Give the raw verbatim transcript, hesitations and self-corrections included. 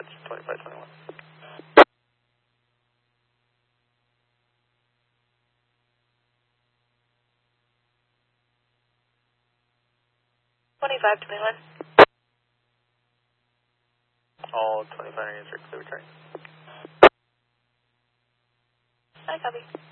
Watch twenty-five twenty-one. twenty-five twenty-one. All twenty-five units are clear return. I copy.